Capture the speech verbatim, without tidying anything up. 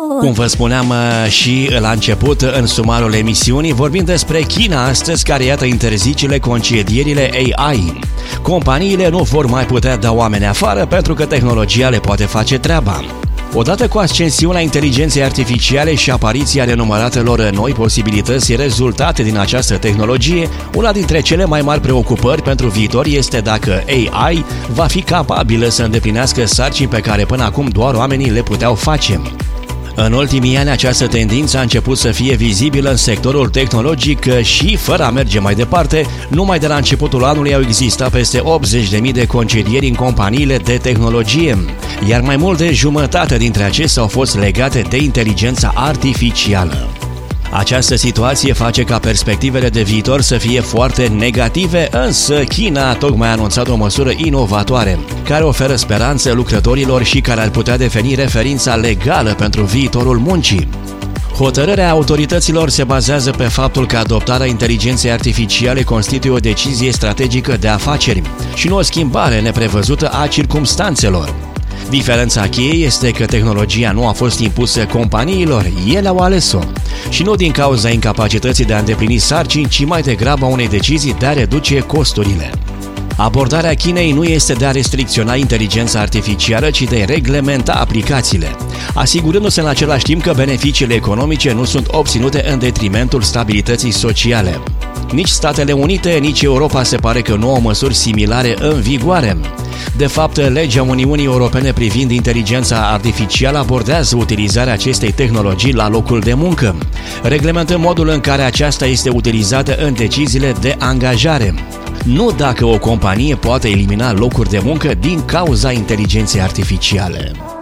Cum vă spuneam și la început, în sumarul emisiunii, vorbim despre China astăzi, care iată interzice concedierile A I. Companiile nu vor mai putea da oameni afară pentru că tehnologia le poate face treaba. Odată cu ascensiunea inteligenței artificiale și apariția renumăratelor noi posibilități rezultate din această tehnologie, una dintre cele mai mari preocupări pentru viitor este dacă A I va fi capabilă să îndeplinească sarcini pe care până acum doar oamenii le puteau face. În ultimii ani, această tendință a început să fie vizibilă în sectorul tehnologic și, fără a merge mai departe, numai de la începutul anului au existat peste optzeci de mii de concedieri în companiile de tehnologie, iar mai mult de jumătate dintre acestea au fost legate de inteligența artificială. Această situație face ca perspectivele de viitor să fie foarte negative, însă China tocmai a anunțat o măsură inovatoare, care oferă speranță lucrătorilor și care ar putea deveni referința legală pentru viitorul muncii. Hotărârea autorităților se bazează pe faptul că adoptarea inteligenței artificiale constituie o decizie strategică de afaceri și nu o schimbare neprevăzută a circumstanțelor. Diferența cheie este că tehnologia nu a fost impusă companiilor, ele au ales-o. Și nu din cauza incapacității de a îndeplini sarcini, ci mai degrabă a unei decizii de a reduce costurile. Abordarea Chinei nu este de a restricționa inteligența artificială, ci de a reglementa aplicațiile, asigurându-se în același timp că beneficiile economice nu sunt obținute în detrimentul stabilității sociale. Nici Statele Unite, nici Europa se pare că nu au măsuri similare în vigoare. De fapt, legea Uniunii Europene privind inteligența artificială abordează utilizarea acestei tehnologii la locul de muncă, reglementând modul în care aceasta este utilizată în deciziile de angajare. Nu dacă o companie poate elimina locuri de muncă din cauza inteligenței artificiale.